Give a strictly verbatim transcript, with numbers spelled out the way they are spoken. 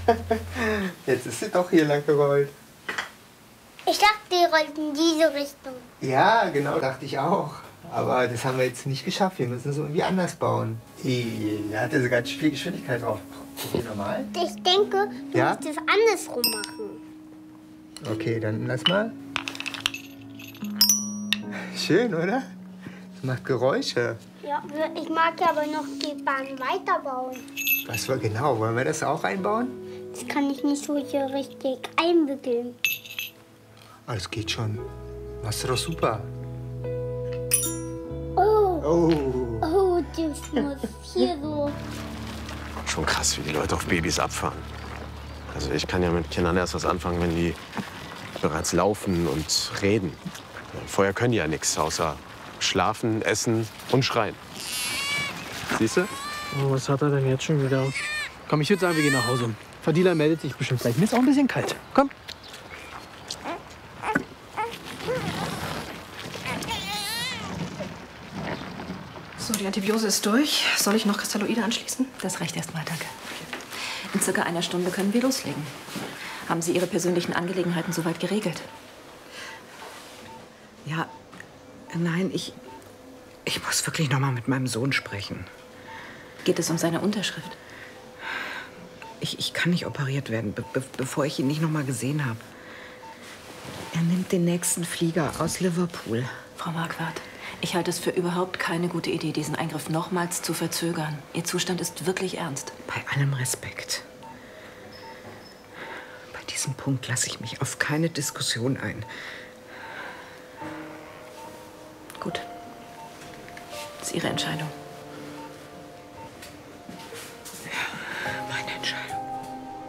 Jetzt ist sie doch hier lang gerollt. Ich dachte, die rollt in diese Richtung. Ja, genau, dachte ich auch. Aber das haben wir jetzt nicht geschafft. Wir müssen es irgendwie anders bauen. Da hat er sogar viel Geschwindigkeit drauf. Okay, normal? Ich denke, du Ja? musst es andersrum machen. Okay, dann lass mal. Schön, oder? Das macht Geräusche. Ja, ich mag ja aber noch die Bahn weiterbauen. Was war genau? Wollen wir das auch einbauen? Das kann ich nicht so hier richtig einwickeln. Alles geht schon. Machst du doch super. Oh, Oh. oh, das muss hier so. Schon krass, wie die Leute auf Babys abfahren. Also ich kann ja mit Kindern erst was anfangen, wenn die bereits laufen und reden. Vorher können die ja nichts, außer schlafen, essen und schreien. Siehst du? Oh, was hat er denn jetzt schon wieder? Komm, ich würde sagen, wir gehen nach Hause. Fadila meldet sich bestimmt gleich. Mir ist auch ein bisschen kalt. Komm. So, die Antibiose ist durch. Soll ich noch Kristalloide anschließen? Das reicht erst mal, danke. In circa einer Stunde können wir loslegen. Haben Sie Ihre persönlichen Angelegenheiten soweit geregelt? Ja, nein, ich, ich muss wirklich noch mal mit meinem Sohn sprechen. Geht es um seine Unterschrift? Ich, ich kann nicht operiert werden, be be bevor ich ihn nicht noch mal gesehen habe. Er nimmt den nächsten Flieger aus Liverpool. Frau Marquardt, ich halte es für überhaupt keine gute Idee, diesen Eingriff nochmals zu verzögern. Ihr Zustand ist wirklich ernst. Bei allem Respekt. Bei diesem Punkt lasse ich mich auf keine Diskussion ein. Gut. Das ist Ihre Entscheidung.